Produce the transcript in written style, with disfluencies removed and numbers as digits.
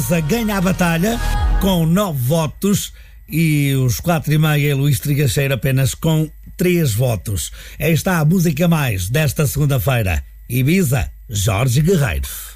Ganha a batalha com 9 votos e os 4,5 Luís Trigacheiro apenas com 3 votos. Aí está a música mais desta segunda-feira. Ibiza, Jorge Guerreiro.